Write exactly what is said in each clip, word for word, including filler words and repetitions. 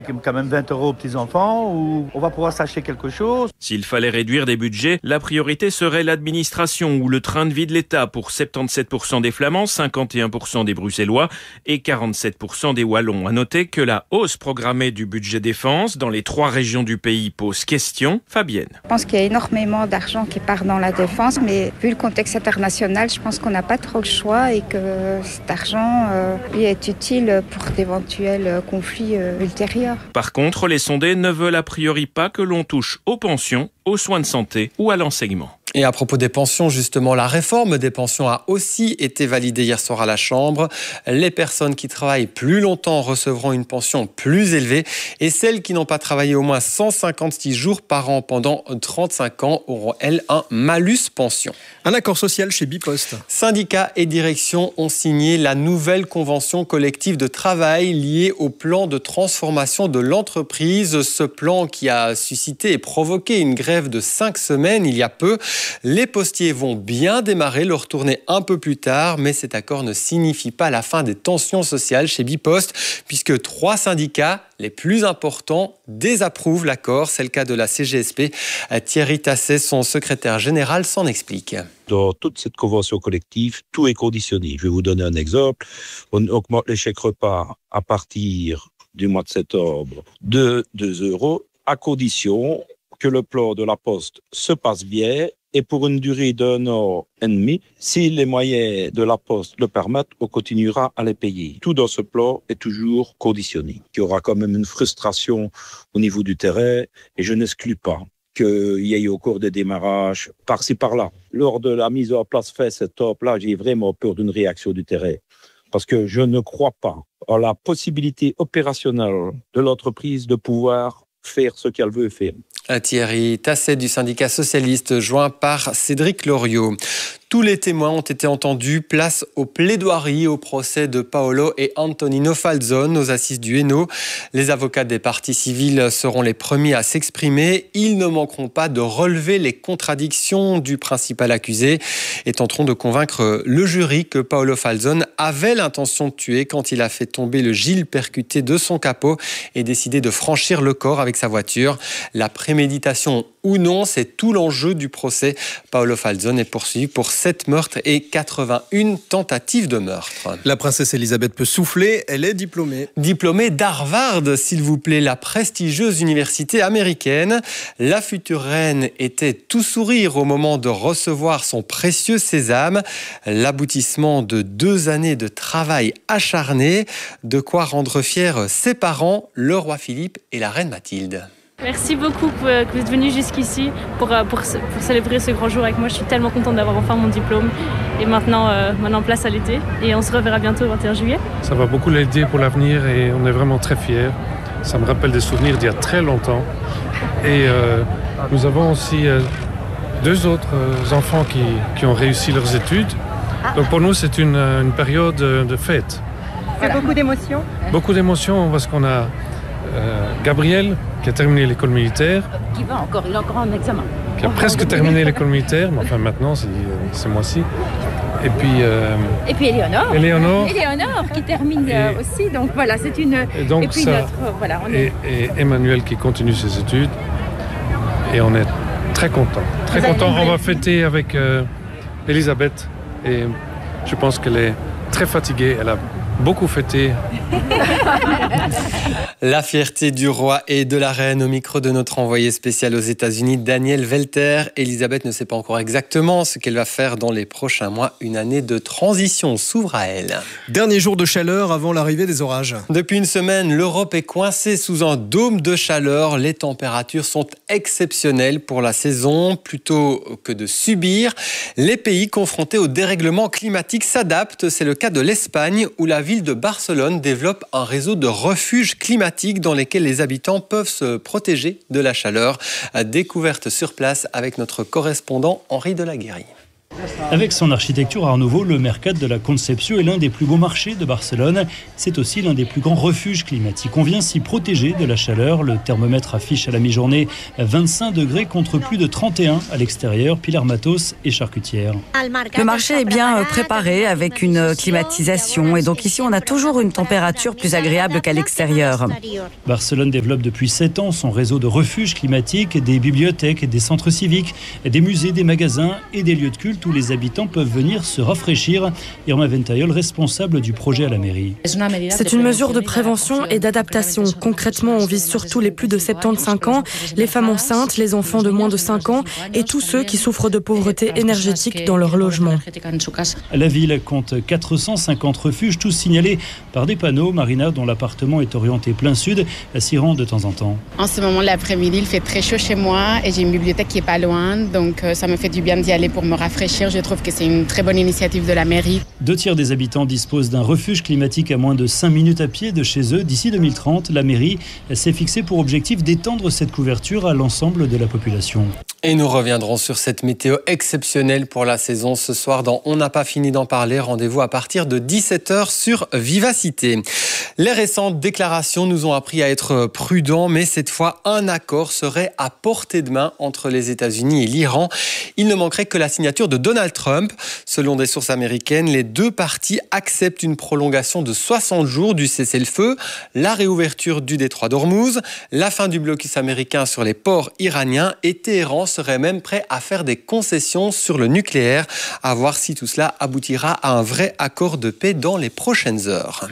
Quand même vingt euros aux petits-enfants ou on va pouvoir s'acheter quelque chose. S'il fallait réduire des budgets, la priorité serait l'administration ou le train de vie de l'État pour soixante-dix-sept pour cent des Flamands, cinquante et un pour cent des Bruxellois et quarante-sept pour cent des Wallons. À noter que la hausse programmée du budget défense dans les trois régions du pays pose question. Fabienne. Je pense qu'il y a énormément d'argent qui part dans la défense, mais vu le contexte international, je pense qu'on n'a pas trop le choix et que cet argent euh, lui est utile pour d'éventuels conflits euh, ultérieurs. Par contre, les sondés ne veulent a priori pas que l'on touche aux pensions, aux soins de santé ou à l'enseignement. Et à propos des pensions, justement, la réforme des pensions a aussi été validée hier soir à la Chambre. Les personnes qui travaillent plus longtemps recevront une pension plus élevée et celles qui n'ont pas travaillé au moins cent cinquante-six jours par an pendant trente-cinq ans auront, elles, un malus pension. Un accord social chez Bipost. Syndicats et direction ont signé la nouvelle convention collective de travail liée au plan de transformation de l'entreprise. Ce plan qui a suscité et provoqué une grève de cinq semaines il y a peu. Les postiers vont bien démarrer leur tournée un peu plus tard, mais cet accord ne signifie pas la fin des tensions sociales chez Bipost, puisque trois syndicats, les plus importants, désapprouvent l'accord. C'est le cas de la C G S P. Thierry Tasset, son secrétaire général, s'en explique. Dans toute cette convention collective, tout est conditionné. Je vais vous donner un exemple. On augmente les chèques repas à partir du mois de septembre de deux euros, à condition que le plan de la Poste se passe bien et pour une durée d'un an et demi, si les moyens de la Poste le permettent, on continuera à les payer. Tout dans ce plan est toujours conditionné. Il y aura quand même une frustration au niveau du terrain et je n'exclus pas qu'il y ait au cours des démarrages par-ci par-là. Lors de la mise en place fait cette top-là, j'ai vraiment peur d'une réaction du terrain parce que je ne crois pas en la possibilité opérationnelle de l'entreprise de pouvoir faire ce qu'elle veut faire. Thierry Tasset du syndicat socialiste, joint par Cédric Loriot. Tous les témoins ont été entendus. Place aux plaidoiries au procès de Paolo et Antonino Falzon aux assises du Hainaut. Les avocats des parties civiles seront les premiers à s'exprimer. Ils ne manqueront pas de relever les contradictions du principal accusé et tenteront de convaincre le jury que Paolo Falzon avait l'intention de tuer quand il a fait tomber le Gilles percuté de son capot et décidé de franchir le corps avec sa voiture. La préméditation ou non, c'est tout l'enjeu du procès. Paolo Falzon est poursuivi pour sept meurtres et quatre-vingt-une tentatives de meurtre. La princesse Elisabeth peut souffler, elle est diplômée. Diplômée d'Harvard, s'il vous plaît, la prestigieuse université américaine. La future reine était tout sourire au moment de recevoir son précieux sésame. L'aboutissement de deux années de travail acharné, de quoi rendre fiers ses parents, le roi Philippe et la reine Mathilde. Merci beaucoup que vous êtes venus jusqu'ici pour, pour, pour célébrer ce grand jour avec moi. Je suis tellement contente d'avoir enfin mon diplôme. Et maintenant, euh, maintenant place à l'été. Et on se reverra bientôt le vingt et un juillet. Ça va beaucoup l'aider pour l'avenir et on est vraiment très fiers. Ça me rappelle des souvenirs d'il y a très longtemps. Et euh, nous avons aussi euh, deux autres euh, enfants qui, qui ont réussi leurs études. Donc pour nous, c'est une, une période de fête. C'est beaucoup d'émotions. Beaucoup d'émotions parce qu'on a euh, Gabriel qui a terminé l'école militaire. Qui va encore, il a encore un examen. Qui a presque terminé l'école militaire, mais enfin maintenant, c'est, c'est moi-ci. Et puis... Euh, et puis Éléonore. Éléonore. Éléonore qui termine et, aussi, donc voilà, c'est une... Et, donc et puis ça, notre... Voilà, on et, est... et Emmanuel qui continue ses études. Et on est très contents. Très contents. On va fêter avec euh, Elisabeth. Et je pense qu'elle est très fatiguée. Elle a beaucoup fêté. La fierté du roi et de la reine au micro de notre envoyé spécial aux États-Unis, Daniel Welter. Elisabeth ne sait pas encore exactement ce qu'elle va faire dans les prochains mois. Une année de transition s'ouvre à elle. Dernier jour de chaleur avant l'arrivée des orages. Depuis une semaine, l'Europe est coincée sous un dôme de chaleur. Les températures sont exceptionnelles pour la saison. Plutôt que de subir, les pays confrontés au dérèglement climatique s'adaptent. C'est le cas de l'Espagne où la ville de Barcelone développe un réseau de refuges climatiques dans lesquels les habitants peuvent se protéger de la chaleur. Découverte sur place avec notre correspondant Henri Delaguérie. Avec son architecture Art Nouveau, le Mercat de la Concepció est l'un des plus beaux marchés de Barcelone. C'est aussi l'un des plus grands refuges climatiques. On vient s'y protéger de la chaleur. Le thermomètre affiche à la mi-journée vingt-cinq degrés contre plus de trente et un à l'extérieur. Pilar Matos et charcutière. Le marché est bien préparé avec une climatisation et donc ici on a toujours une température plus agréable qu'à l'extérieur. Barcelone développe depuis sept ans son réseau de refuges climatiques, des bibliothèques, des centres civiques, des musées, des magasins et des lieux de culte où les habitants peuvent venir se rafraîchir. Irma Ventayol, responsable du projet à la mairie. C'est une mesure de prévention et d'adaptation. Concrètement, on vise surtout les plus de soixante-quinze ans, les femmes enceintes, les enfants de moins de cinq ans et tous ceux qui souffrent de pauvreté énergétique dans leur logement. La ville compte quatre cent cinquante refuges, tous signalés par des panneaux. Marina, dont l'appartement est orienté plein sud, s'y rend de temps en temps. En ce moment, l'après-midi, il fait très chaud chez moi et j'ai une bibliothèque qui est pas loin, donc ça me fait du bien d'y aller pour me rafraîchir. Je trouve que c'est une très bonne initiative de la mairie. Deux tiers des habitants disposent d'un refuge climatique à moins de cinq minutes à pied de chez eux. D'ici deux mille trente, la mairie s'est fixée pour objectif d'étendre cette couverture à l'ensemble de la population. Et nous reviendrons sur cette météo exceptionnelle pour la saison ce soir dans On n'a pas fini d'en parler. Rendez-vous à partir de dix-sept heures sur Vivacité. Les récentes déclarations nous ont appris à être prudents, mais cette fois, un accord serait à portée de main entre les États-Unis et l'Iran. Il ne manquerait que la signature de Donald Trump. Selon des sources américaines, les deux parties acceptent une prolongation de soixante jours du cessez-le-feu, la réouverture du détroit d'Ormuz, la fin du blocus américain sur les ports iraniens et Téhéran serait même prêt à faire des concessions sur le nucléaire. À voir si tout cela aboutira à un vrai accord de paix dans les prochaines heures.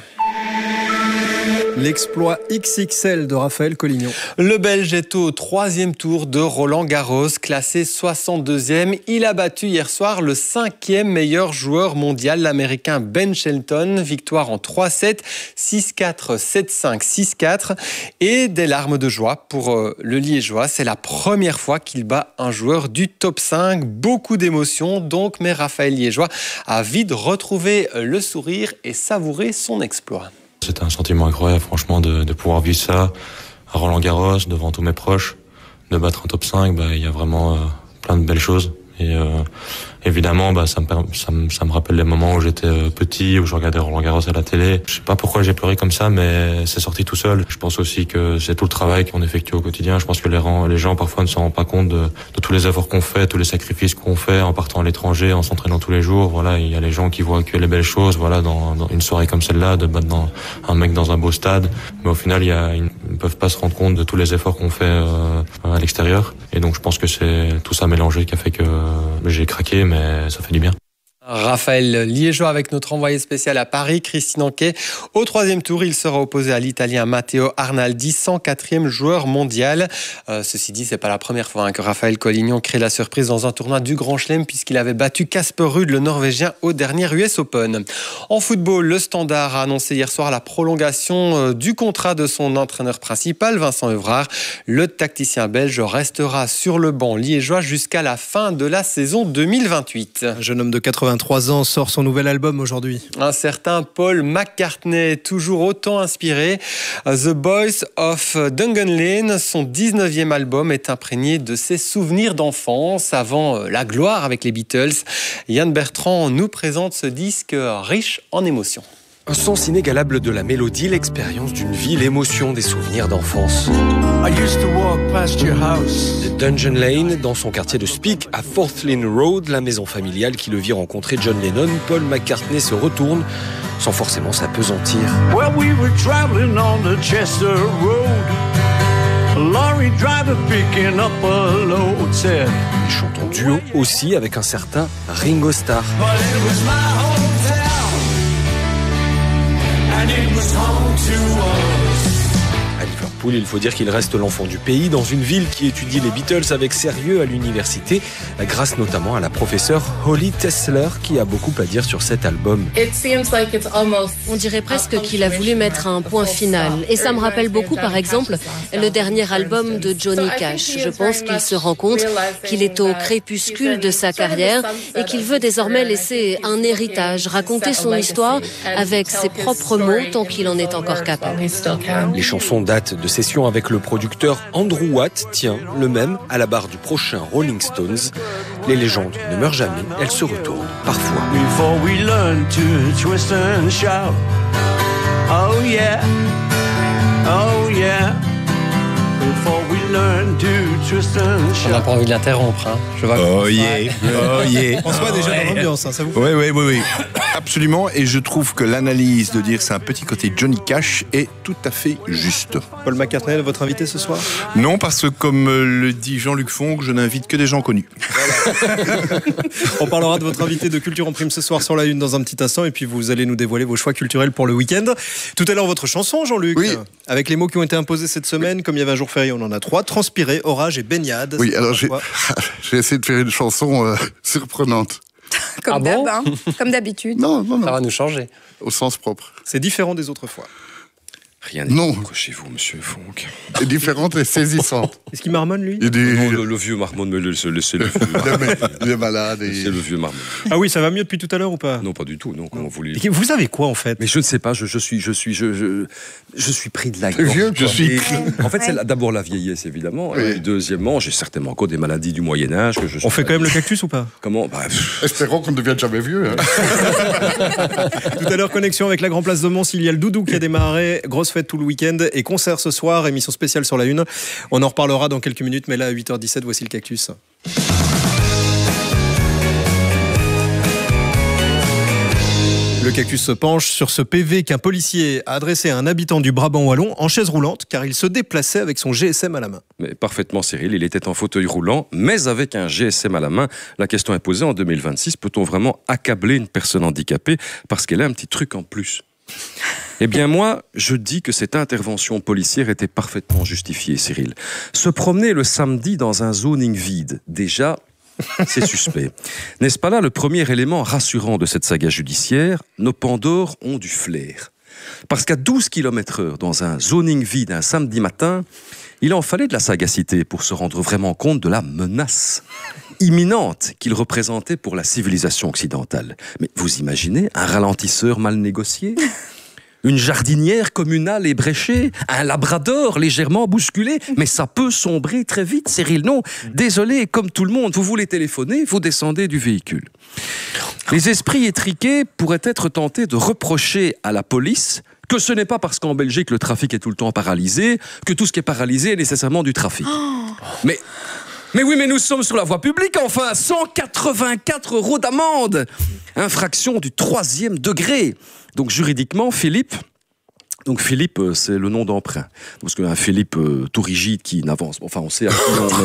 L'exploit X X L de Raphaël Collignon. Le Belge est au troisième tour de Roland-Garros, classé soixante-deuxième. Il a battu hier soir le cinquième meilleur joueur mondial, l'Américain Ben Shelton. Victoire en trois sept, six quatre, sept cinq, six quatre. Et des larmes de joie pour le Liégeois. C'est la première fois qu'il bat un joueur du top cinq. Beaucoup d'émotions donc, mais Raphaël Liégeois a vite retrouvé le sourire et savouré son exploit. C'était un sentiment incroyable, franchement, de, de pouvoir vivre ça à Roland-Garros, devant tous mes proches, de battre un top cinq, bah, il y a vraiment euh, plein de belles choses. Et euh, évidemment, bah, ça, me, ça, me, ça me rappelle les moments où j'étais petit, où je regardais Roland-Garros à la télé. Je sais pas pourquoi j'ai pleuré comme ça, mais c'est sorti tout seul. Je pense aussi que c'est tout le travail qu'on effectue au quotidien. Je pense que les, les gens parfois ne s'en rendent pas compte de, de tous les efforts qu'on fait, tous les sacrifices qu'on fait en partant à l'étranger, en s'entraînant tous les jours. Voilà, il y a les gens qui voient que les belles choses. Voilà, dans, dans une soirée comme celle-là, de battre dans, un mec dans un beau stade. Mais au final, il y a, ils ne peuvent pas se rendre compte de tous les efforts qu'on fait euh, à l'extérieur. Et donc, je pense que c'est tout ça mélangé qui a fait que j'ai craqué, mais ça fait du bien. Raphaël Liégeois avec notre envoyé spécial à Paris, Christine Anquet. Au troisième tour, il sera opposé à l'Italien Matteo Arnaldi, cent quatrième joueur mondial. Euh, ceci dit, c'est pas la première fois hein, que Raphaël Collignon crée la surprise dans un tournoi du Grand Chelem puisqu'il avait battu Casper Ruud, le Norvégien, au dernier U S Open. En football, le Standard a annoncé hier soir la prolongation du contrat de son entraîneur principal, Vincent Evrard. Le tacticien belge restera sur le banc liégeois jusqu'à la fin de la saison deux mille vingt-huit. Un jeune homme de quatre-vingt-trois ans sort son nouvel album aujourd'hui. Un certain Paul McCartney, toujours autant inspiré. The Boys of Dunganlane, son dix-neuvième album, est imprégné de ses souvenirs d'enfance avant la gloire avec les Beatles. Yann Bertrand nous présente ce disque riche en émotions. Un sens inégalable de la mélodie, l'expérience d'une vie, l'émotion des souvenirs d'enfance. The Dungeon Lane, dans son quartier de Speke, à Fourth Lane Road, la maison familiale qui le vit rencontrer John Lennon, Paul McCartney se retourne sans forcément s'apesantir. Well, we were traveling on the Chester Road. A lorry driver picking up a load said. Il chante en duo aussi avec un certain Ringo Starr. À Liverpool, il faut dire qu'il reste l'enfant du pays dans une ville qui étudie les Beatles avec sérieux à l'université, grâce notamment à la professeure Holly Tesler qui a beaucoup à dire sur cet album. On dirait presque qu'il a voulu mettre un point final. Et ça me rappelle beaucoup, par exemple, le dernier album de Johnny Cash. Je pense qu'il se rend compte qu'il est au crépuscule de sa carrière et qu'il veut désormais laisser un héritage, raconter son histoire avec ses propres mots tant qu'il en est encore capable. Les chansons datent de sessions avec le producteur Andrew Watt, tiens, le même, à la barre du prochain Rolling Stones. Les légendes ne meurent jamais, elles se retournent, parfois. Before we learn to twist and shout. Oh yeah, oh yeah. Before we learn to twist and shout. On n'a pas envie de l'interrompre. Hein. Je vois oh yeah, oh yeah. François, déjà ouais. dans l'ambiance, hein, ça vous Oui, oui, oui, oui. Absolument. Et je trouve que l'analyse de dire c'est un petit côté Johnny Cash est tout à fait juste. Paul McCartney, votre invité ce soir? Non, parce que comme le dit Jean-Luc Fonck, je n'invite que des gens connus. Voilà. On parlera de votre invité de Culture en Prime ce soir sur la Une dans un petit instant. Et puis vous allez nous dévoiler vos choix culturels pour le week-end. Tout à l'heure, votre chanson, Jean-Luc. Oui. Avec les mots qui ont été imposés cette semaine, comme il y avait un jour férié, on en a trois. Transpirer, orage et baignade. Oui, alors j'ai, j'ai essayé de faire une chanson euh, surprenante. Comme Ah bon d'hab, hein. Comme d'habitude. Non, non, non. Ça va nous changer. Au sens propre. C'est différent des autres fois. Rien n'est Non. chez vous, monsieur Fonck. C'est différente et saisissante. Est-ce qu'il marmonne, lui? Il dit... Non, le, le vieux marmonne, mais laissez le vieux. Il est malade. Et... C'est le vieux marmonne. Ah oui, ça va mieux depuis tout à l'heure ou pas? Non, pas du tout. Non, comment vous voulez. Vous savez quoi en fait? Mais je ne sais pas. Je, je suis, je suis, je, je, je suis pris de la gorge. Vieux, je suis. Et, en fait, c'est la, d'abord la vieillesse, évidemment. Oui. Et deuxièmement, j'ai certainement encore des maladies du Moyen Âge que je. On fait quand même le cactus ou pas? Comment bah, pff, Espérons qu'on ne devienne jamais vieux. Hein. Tout à l'heure, connexion avec la Grand Place de Mons. Il y a le Doudou qui a démarré. Grosse fête tout le week-end et concert ce soir. Émission spéciale sur la Une. On en reparlera dans quelques minutes, mais là à huit heures dix-sept, voici le cactus. Le cactus se penche sur ce P V qu'un policier a adressé à un habitant du Brabant wallon en chaise roulante car il se déplaçait avec son G S M à la main. Mais parfaitement, Cyril, il était en fauteuil roulant, mais avec un G S M à la main. La question est posée en deux mille vingt-six, peut-on vraiment accabler une personne handicapée parce qu'elle a un petit truc en plus? Eh bien moi, je dis que cette intervention policière était parfaitement justifiée, Cyril. Se promener le samedi dans un zoning vide, déjà, c'est suspect. N'est-ce pas là le premier élément rassurant de cette saga judiciaire? Nos Pandores ont du flair. Parce qu'à douze kilomètres heure, dans un zoning vide un samedi matin, il en fallait de la sagacité pour se rendre vraiment compte de la menace imminente qu'il représentait pour la civilisation occidentale. Mais vous imaginez un ralentisseur mal négocié? Une jardinière communale ébréchée, un labrador légèrement bousculé, mais ça peut sombrer très vite, Cyril. Non, désolé, comme tout le monde, vous voulez téléphoner, vous descendez du véhicule. Les esprits étriqués pourraient être tentés de reprocher à la police que ce n'est pas parce qu'en Belgique le trafic est tout le temps paralysé que tout ce qui est paralysé est nécessairement du trafic. Oh. Mais... Mais oui, mais nous sommes sur la voie publique, enfin, cent quatre-vingt-quatre euros d'amende. Infraction du troisième degré. Donc juridiquement, Philippe, donc Philippe, c'est le nom d'emprunt. Parce qu'un Philippe euh, tout rigide qui n'avance, enfin on sait à qui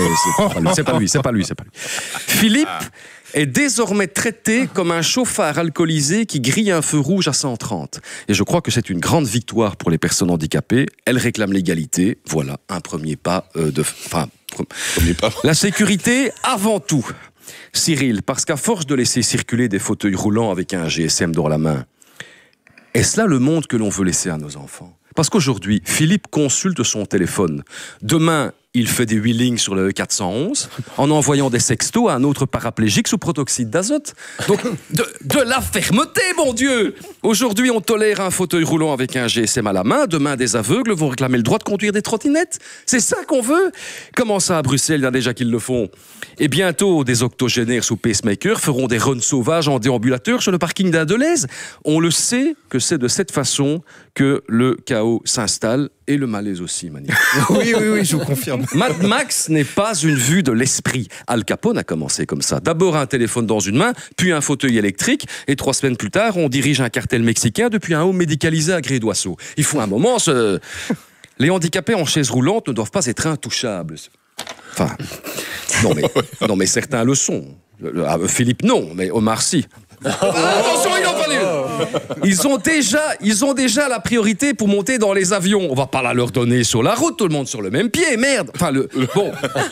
on est, c'est pas lui, c'est pas lui, c'est pas lui. Philippe est désormais traité comme un chauffard alcoolisé qui grille un feu rouge à cent trente. Et je crois que c'est une grande victoire pour les personnes handicapées. Elles réclament l'égalité. Voilà, un premier pas euh, de... Enfin, premier pas. La sécurité avant tout. Cyril, parce qu'à force de laisser circuler des fauteuils roulants avec un G S M dans la main, est-ce là le monde que l'on veut laisser à nos enfants? Parce qu'aujourd'hui, Philippe consulte son téléphone. Demain, il fait des wheelings sur le E quatre cent onze en envoyant des sextos à un autre paraplégique sous protoxyde d'azote. Donc, de, de la fermeté, mon Dieu! Aujourd'hui, on tolère un fauteuil roulant avec un G S M à la main. Demain, des aveugles vont réclamer le droit de conduire des trottinettes. C'est ça qu'on veut? Comment ça, à Bruxelles, il y en a déjà qui le font? Et bientôt, des octogénaires sous pacemaker feront des runs sauvages en déambulateur sur le parking d'Adelaize. On le sait que c'est de cette façon que le chaos s'installe et le malaise aussi, Mani. Oui, oui, oui, je vous confirme. Mad Max n'est pas une vue de l'esprit. Al Capone a commencé comme ça. D'abord un téléphone dans une main, puis un fauteuil électrique, et trois semaines plus tard, on dirige un cartel mexicain depuis un home médicalisé à gré d'oiseau. Il faut un moment se... Les handicapés en chaise roulante ne doivent pas être intouchables. Enfin, non mais, non mais certains le sont. Philippe, non, mais Omar, si. Attention, ils n'ont pas lieu. Ils ont déjà, ils ont déjà la priorité pour monter dans les avions. On va pas la leur donner sur la route, tout le monde sur le même pied, merde. Enfin, le, bon.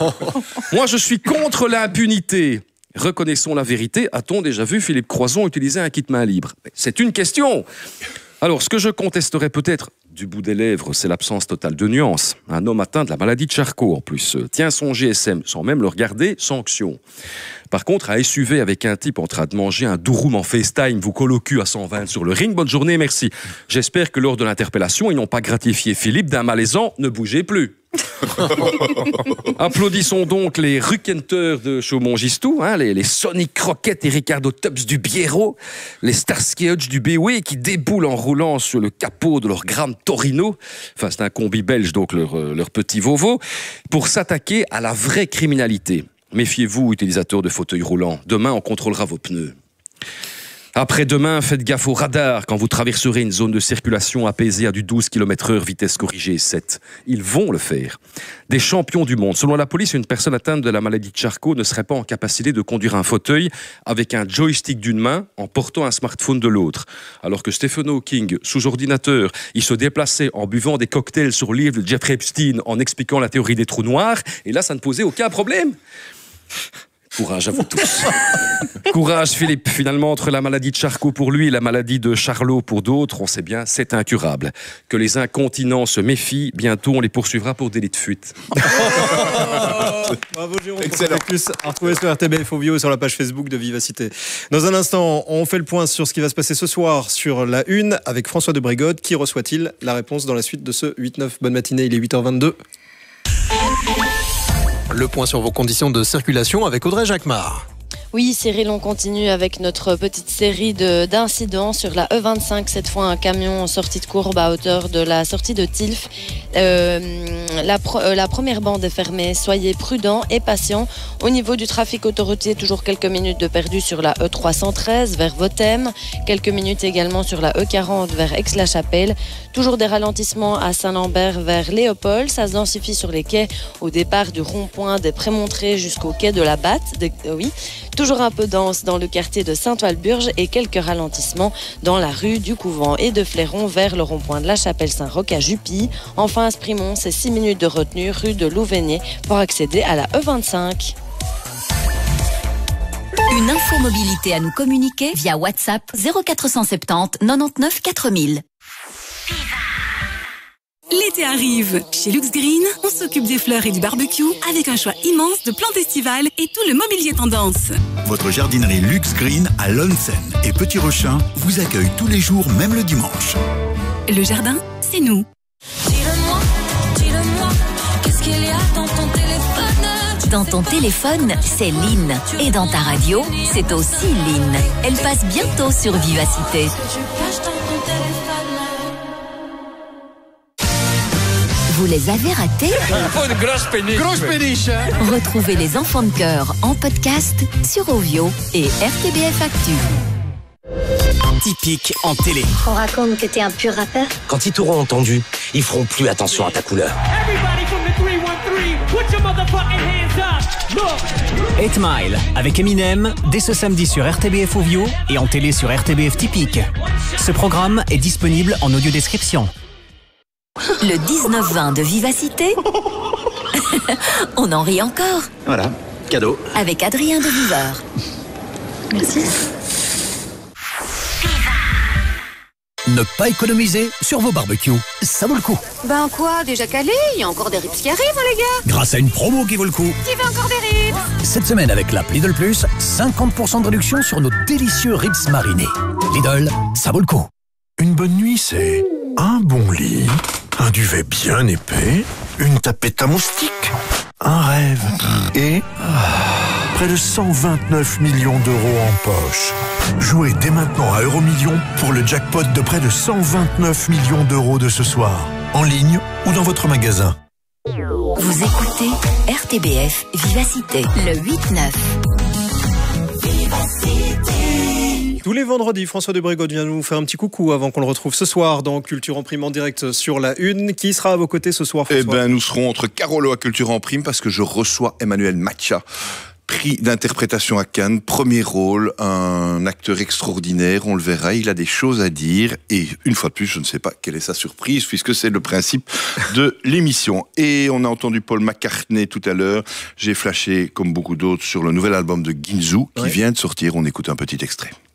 Moi, je suis contre l'impunité. Reconnaissons la vérité. A-t-on déjà vu Philippe Croison utiliser un kit main libre? C'est une question. Alors, ce que je contesterais peut-être du bout des lèvres, c'est l'absence totale de nuances. Un homme atteint de la maladie de Charcot, en plus, tient son G S M sans même le regarder, sanction. Par contre, à S U V avec un type en train de manger un douroum en FaceTime, vous colle au cul à cent vingt sur le ring, bonne journée, merci. J'espère que lors de l'interpellation, ils n'ont pas gratifié Philippe d'un malaisant, ne bougez plus. Applaudissons donc les Ruckenteurs de Chaumont-Gistou, hein, les, les Sonic Croquettes et Ricardo Tubbs du Biero, les Starsky Hutch du B W qui déboulent en roulant sur le capot de leur Gran Torino, enfin c'est un combi belge donc leur, leur petit Volvo, pour s'attaquer à la vraie criminalité. Méfiez-vous, utilisateurs de fauteuils roulants, demain on contrôlera vos pneus. Après-demain, faites gaffe au radar quand vous traverserez une zone de circulation apaisée à du douze kilomètres heure, vitesse corrigée sept. Ils vont le faire. Des champions du monde. Selon la police, une personne atteinte de la maladie de Charcot ne serait pas en capacité de conduire un fauteuil avec un joystick d'une main en portant un smartphone de l'autre. Alors que Stephen Hawking, sous ordinateur, il se déplaçait en buvant des cocktails sur le livre de Jeffrey Epstein en expliquant la théorie des trous noirs, et là, ça ne posait aucun problème. Courage à vous tous. Courage Philippe. Finalement, entre la maladie de Charcot pour lui et la maladie de Charlot pour d'autres, on sait bien, c'est incurable. Que les incontinents se méfient, bientôt on les poursuivra pour délit de fuite. Bravo Jérôme. Excellent. Plus à retrouver sur R T B F Ovio sur la page Facebook de Vivacité. Dans un instant, on fait le point sur ce qui va se passer ce soir sur la une avec François de Brégode. Qui reçoit-il? La réponse dans la suite de ce huit neuf. Bonne matinée, il est huit heures vingt-deux. Le point sur vos conditions de circulation avec Audrey Jacquemart. Oui, Cyril, on continue avec notre petite série de, d'incidents sur la E vingt-cinq. Cette fois, un camion en sortie de courbe à hauteur de la sortie de Tilf. Euh, la, pro, euh, la première bande est fermée. Soyez prudents et patients. Au niveau du trafic autoroutier, toujours quelques minutes de perdu sur la E trois cent treize vers Vothème. Quelques minutes également sur la E quarante vers Aix-la-Chapelle. Toujours des ralentissements à Saint-Lambert vers Léopold. Ça se densifie sur les quais au départ du rond-point des Prémontrés jusqu'au quai de la Batte. De, euh, oui. Toujours un peu dense dans le quartier de Saint-Walburge et quelques ralentissements dans la rue du Couvent et de Fléron vers le rond-point de la Chapelle-Saint-Roch à Jupy. Enfin, à Sprimont, c'est six minutes de retenue rue de Louveigné pour accéder à la E vingt-cinq. Une info mobilité à nous communiquer via WhatsApp zéro quatre cent soixante-dix quatre-vingt-dix-neuf quatre mille. L'été arrive. Chez Lux Green, on s'occupe des fleurs et du barbecue avec un choix immense de plantes estivales et tout le mobilier tendance. Votre jardinerie Lux Green à Lonsen et Petit Rochin vous accueille tous les jours, même le dimanche. Le jardin, c'est nous. Dis-le-moi, dis-le-moi, qu'est-ce qu'il y a dans ton téléphone? Dans ton téléphone, c'est Lynn. Et dans ta radio, c'est aussi Lynn. Elle passe bientôt sur Vivacité. Vous les avez ratés? Oh, une grosse péniche. Grosse péniche, hein? Retrouvez les enfants de cœur en podcast sur Ovio et R T B F Actu. Typique en télé. On raconte que t'es un pur rappeur. Quand ils t'auront entendu, ils feront plus attention à ta couleur. eight Mile avec Eminem dès ce samedi sur R T B F Ovio et en télé sur R T B F Typique. Ce programme est disponible en audio description. Le dix-neuf vingt de Vivacité. On en rit encore. Voilà, cadeau. Avec Adrien de Viveur. Merci. Ne pas économiser sur vos barbecues, ça vaut le coup. Ben quoi, déjà calé? Il y a encore des ribs qui arrivent, hein, les gars. Grâce à une promo qui vaut le coup. Qui veut encore des ribs? Cette semaine avec l'app Lidl Plus, cinquante pour cent de réduction sur nos délicieux ribs marinés. Lidl, ça vaut le coup. Une bonne nuit, c'est un bon lit, un duvet bien épais, une tapette à moustiques, un rêve et près de cent vingt-neuf millions d'euros en poche. Jouez dès maintenant à Euromillions pour le jackpot de près de cent vingt-neuf millions d'euros de ce soir, en ligne ou dans votre magasin. Vous écoutez R T B F Vivacité, le huit neuf. Tous les vendredis, François de Brégode vient nous faire un petit coucou avant qu'on le retrouve ce soir dans Culture en Prime en direct sur la une. Qui sera à vos côtés ce soir, François? Eh ben, nous serons entre Carolo à Culture en Prime parce que je reçois Emmanuel Macha. Prix d'interprétation à Cannes, premier rôle, un acteur extraordinaire, on le verra, il a des choses à dire et une fois de plus, je ne sais pas quelle est sa surprise puisque c'est le principe de l'émission. Et on a entendu Paul McCartney tout à l'heure, j'ai flashé comme beaucoup d'autres sur le nouvel album de Ginzu qui ouais. vient de sortir, on écoute un petit extrait.